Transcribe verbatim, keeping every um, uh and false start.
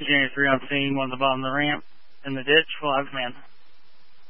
January three on scene, one at the bottom of the ramp in the ditch, five man.